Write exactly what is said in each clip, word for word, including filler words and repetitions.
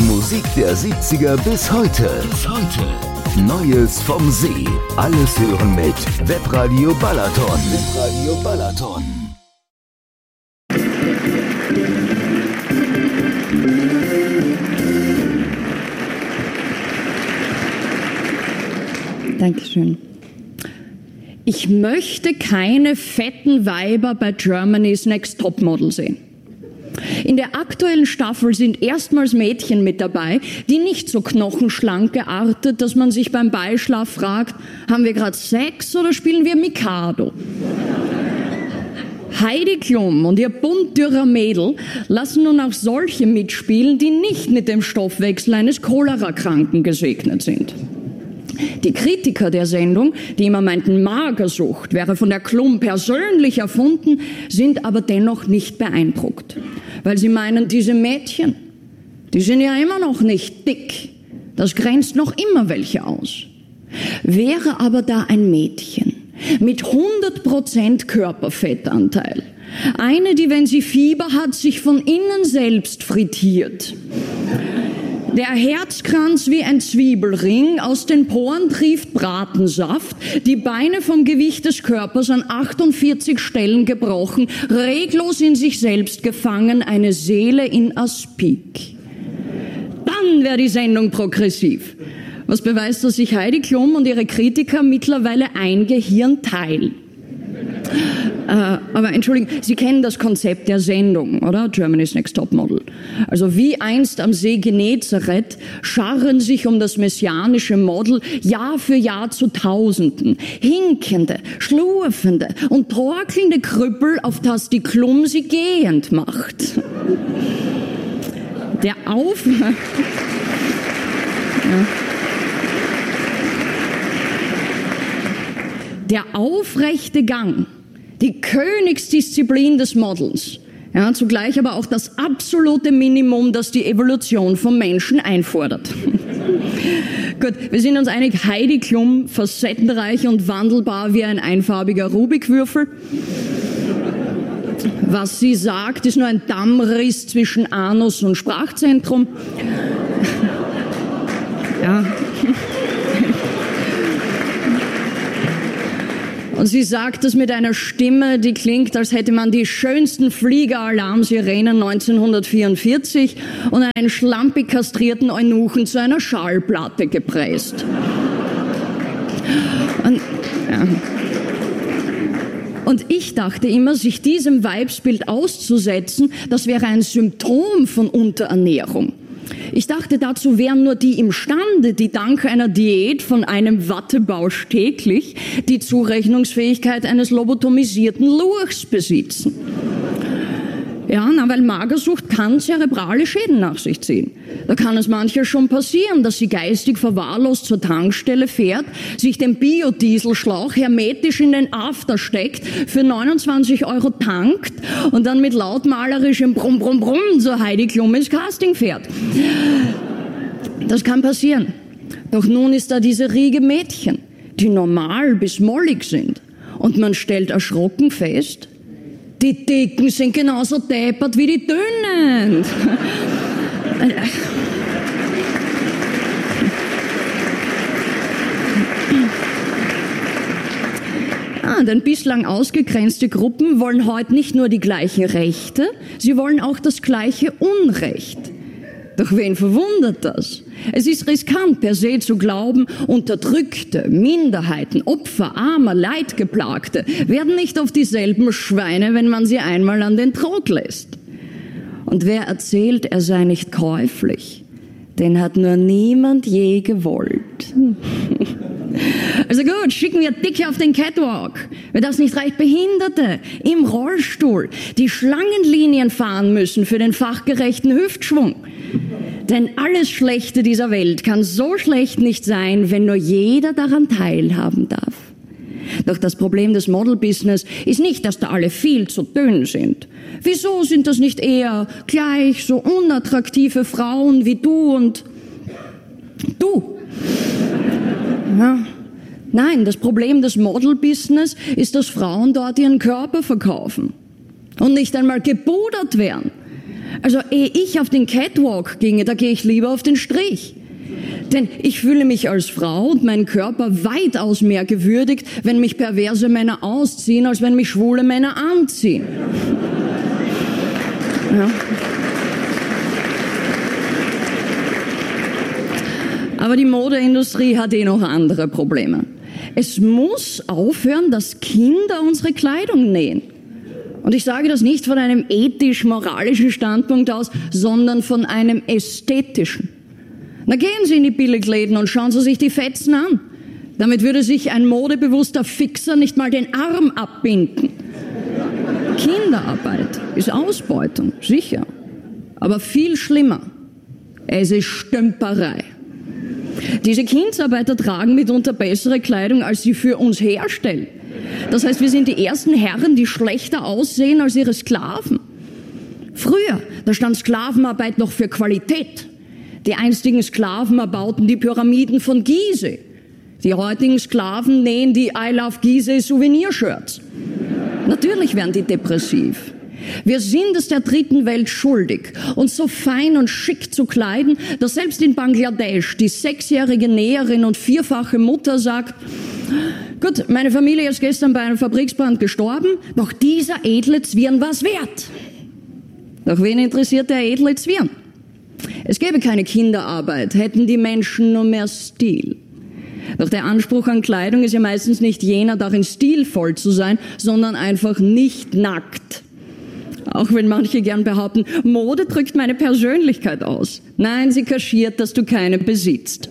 Musik der siebziger bis heute. Bis heute. Neues vom See. Alles hören mit Webradio Balaton. Webradio Balaton. Dankeschön. Ich möchte keine fetten Weiber bei Germany's Next Topmodel sehen. In der aktuellen Staffel sind erstmals Mädchen mit dabei, die nicht so knochenschlank geartet, dass man sich beim Beischlaf fragt, haben wir gerade Sex oder spielen wir Mikado? Heidi Klum und ihr bunt dürrer Mädel lassen nun auch solche mitspielen, die nicht mit dem Stoffwechsel eines Cholerakranken gesegnet sind. Die Kritiker der Sendung, die immer meinten, Magersucht wäre von der Klum persönlich erfunden, sind aber dennoch nicht beeindruckt. Weil sie meinen, diese Mädchen, die sind ja immer noch nicht dick. Das grenzt noch immer welche aus. Wäre aber da ein Mädchen mit hundert Prozent Körperfettanteil, eine, die, wenn sie Fieber hat, sich von innen selbst frittiert, der Herzkranz wie ein Zwiebelring, aus den Poren trieft Bratensaft, die Beine vom Gewicht des Körpers an achtundvierzig Stellen gebrochen, reglos in sich selbst gefangen, eine Seele in Aspik. Dann wäre die Sendung progressiv. Was beweist, dass sich Heidi Klum und ihre Kritiker mittlerweile ein Gehirn teilen. Äh, aber entschuldigen, Sie kennen das Konzept der Sendung, oder? Germany's Next Topmodel. Also wie einst am See Genezareth scharren sich um das messianische Model Jahr für Jahr zu Tausenden. Hinkende, schlurfende und torkelnde Krüppel, auf das die Klum sie gehend macht. Der Auf... Ja. Der aufrechte Gang, die Königsdisziplin des Models, ja, zugleich aber auch das absolute Minimum, das die Evolution vom Menschen einfordert. Gut, wir sind uns einig, Heidi Klum, facettenreich und wandelbar wie ein einfarbiger Rubikwürfel. Was sie sagt, ist nur ein Dammriss zwischen Anus und Sprachzentrum. Ja. Und sie sagt das mit einer Stimme, die klingt, als hätte man die schönsten Fliegeralarmsirenen neunzehnhundertvierundvierzig und einen schlampig kastrierten Eunuchen zu einer Schallplatte gepresst. Und, ja. Und ich dachte immer, sich diesem Weibsbild auszusetzen, das wäre ein Symptom von Unterernährung. Ich dachte, dazu wären nur die imstande, die dank einer Diät von einem Wattebausch täglich die Zurechnungsfähigkeit eines lobotomisierten Lurchs besitzen. Ja, na, weil Magersucht kann zerebrale Schäden nach sich ziehen. Da kann es manchmal schon passieren, dass sie geistig verwahrlost zur Tankstelle fährt, sich den Biodieselschlauch hermetisch in den After steckt, für neunundzwanzig Euro tankt und dann mit lautmalerischem Brumm, Brumm, Brumm zur Heidi Klum ins Casting fährt. Das kann passieren. Doch nun ist da diese Riege Mädchen, die normal bis mollig sind. Und man stellt erschrocken fest, die Dicken sind genauso deppert wie die Dünnen. Ah, denn bislang ausgegrenzte Gruppen wollen heute nicht nur die gleichen Rechte, sie wollen auch das gleiche Unrecht. Doch wen verwundert das? Es ist riskant per se zu glauben, Unterdrückte, Minderheiten, Opfer, Armer, Leidgeplagte werden nicht auf dieselben Schweine, wenn man sie einmal an den Trog lässt. Und wer erzählt, er sei nicht käuflich, den hat nur niemand je gewollt. Also gut, schicken wir Dicke auf den Catwalk. Wer das nicht reicht, Behinderte im Rollstuhl, die Schlangenlinien fahren müssen für den fachgerechten Hüftschwung. Denn alles Schlechte dieser Welt kann so schlecht nicht sein, wenn nur jeder daran teilhaben darf. Doch das Problem des Model-Business ist nicht, dass da alle viel zu dünn sind. Wieso sind das nicht eher gleich so unattraktive Frauen wie du und du? Ja. Nein, das Problem des Model-Business ist, dass Frauen dort ihren Körper verkaufen und nicht einmal gebudert werden. Also ehe ich auf den Catwalk ginge, da gehe ich lieber auf den Strich. Denn ich fühle mich als Frau und meinen Körper weitaus mehr gewürdigt, wenn mich perverse Männer ausziehen, als wenn mich schwule Männer anziehen. Ja. Aber die Modeindustrie hat eh noch andere Probleme. Es muss aufhören, dass Kinder unsere Kleidung nähen. Und ich sage das nicht von einem ethisch-moralischen Standpunkt aus, sondern von einem ästhetischen. Na, gehen Sie in die Billigläden und schauen Sie sich die Fetzen an. Damit würde sich ein modebewusster Fixer nicht mal den Arm abbinden. Kinderarbeit ist Ausbeutung, sicher. Aber viel schlimmer. Es ist Stümperei. Diese Kindsarbeiter tragen mitunter bessere Kleidung, als sie für uns herstellen. Das heißt, wir sind die ersten Herren, die schlechter aussehen als ihre Sklaven. Früher, da stand Sklavenarbeit noch für Qualität. Die einstigen Sklaven erbauten die Pyramiden von Gizeh. Die heutigen Sklaven nähen die I Love Gizeh Souvenirshirts. Natürlich werden die depressiv. Wir sind es der dritten Welt schuldig, uns so fein und schick zu kleiden, dass selbst in Bangladesch die sechsjährige Näherin und vierfache Mutter sagt, gut, meine Familie ist gestern bei einem Fabriksbrand gestorben, doch dieser edle Zwirn war's wert. Doch wen interessiert der edle Zwirn? Es gäbe keine Kinderarbeit, hätten die Menschen nur mehr Stil. Doch der Anspruch an Kleidung ist ja meistens nicht jener, darin stilvoll zu sein, sondern einfach nicht nackt. Auch wenn manche gern behaupten, Mode drückt meine Persönlichkeit aus. Nein, sie kaschiert, dass du keine besitzt.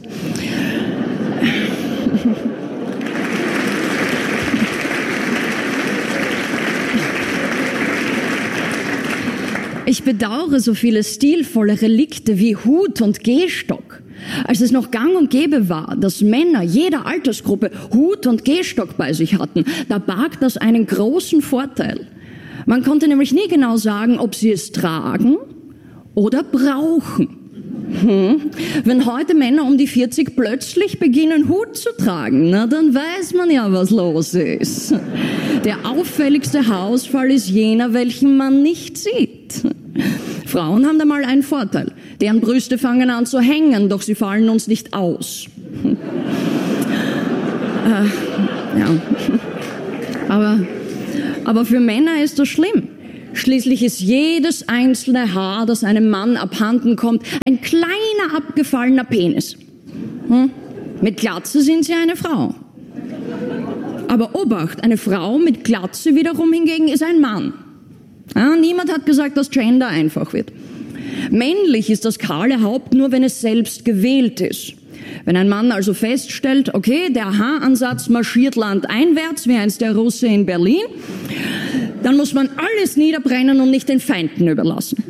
Ich bedauere so viele stilvolle Relikte wie Hut und Gehstock. Als es noch gang und gäbe war, dass Männer jeder Altersgruppe Hut und Gehstock bei sich hatten, da barg das einen großen Vorteil. Man konnte nämlich nie genau sagen, ob sie es tragen oder brauchen. Hm. Wenn heute Männer um die vierzig plötzlich beginnen, Hut zu tragen, na, dann weiß man ja, was los ist. Der auffälligste Haarausfall ist jener, welchen man nicht sieht. Frauen haben da mal einen Vorteil. Deren Brüste fangen an zu hängen, doch sie fallen uns nicht aus. äh, ja. Aber, aber für Männer ist das schlimm. Schließlich ist jedes einzelne Haar, das einem Mann abhanden kommt, ein kleiner abgefallener Penis. Hm? Mit Glatze sind sie eine Frau. Aber Obacht, eine Frau mit Glatze wiederum hingegen ist ein Mann. Ja, niemand hat gesagt, dass Gender einfach wird. Männlich ist das kahle Haupt nur, wenn es selbst gewählt ist. Wenn ein Mann also feststellt, okay, der Haaransatz marschiert landeinwärts, wie einst der Russe in Berlin, dann muss man alles niederbrennen und nicht den Feinden überlassen.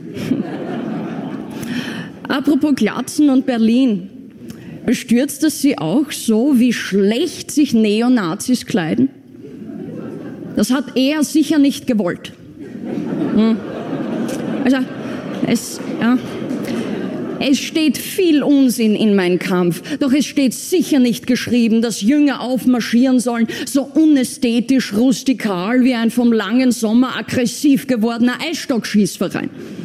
Apropos Glatzen und Berlin. Bestürzt es Sie auch so, wie schlecht sich Neonazis kleiden? Das hat er sicher nicht gewollt. Hm. Also, es, ja, es steht viel Unsinn in Mein Kampf, doch es steht sicher nicht geschrieben, dass Jünger aufmarschieren sollen, so unästhetisch rustikal wie ein vom langen Sommer aggressiv gewordener Eisstockschießverein.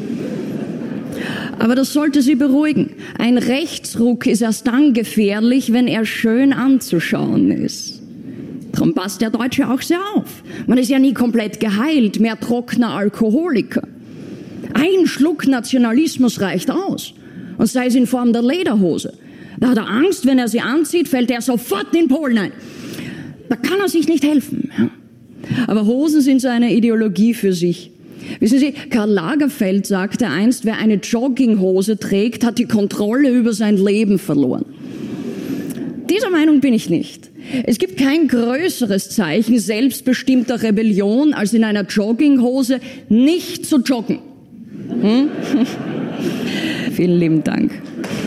Aber das sollte Sie beruhigen. Ein Rechtsruck ist erst dann gefährlich, wenn er schön anzuschauen ist. Darum passt der Deutsche auch sehr auf. Man ist ja nie komplett geheilt, mehr trockener Alkoholiker. Ein Schluck Nationalismus reicht aus. Und sei es in Form der Lederhose. Da hat er Angst, wenn er sie anzieht, fällt er sofort in Polen ein. Da kann er sich nicht helfen. Aber Hosen sind so eine Ideologie für sich. Wissen Sie, Karl Lagerfeld sagte einst, wer eine Jogginghose trägt, hat die Kontrolle über sein Leben verloren. Dieser Meinung bin ich nicht. Es gibt kein größeres Zeichen selbstbestimmter Rebellion, als in einer Jogginghose nicht zu joggen. Hm? Vielen lieben Dank.